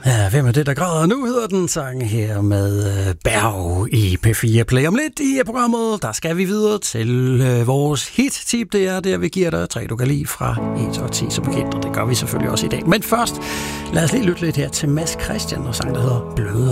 Ja, hvem er det, der græder? Nu hedder den sang her med Berg i P4 Play. Om lidt i programmet, der skal vi videre til vores hit-tip. Det er der, vi giver dig 3, du kan lide fra 1 og 10 som bekendt, og det gør vi selvfølgelig også i dag. Men først, lad os lige lytte lidt her til Mads Christian og sang, der hedder Bløde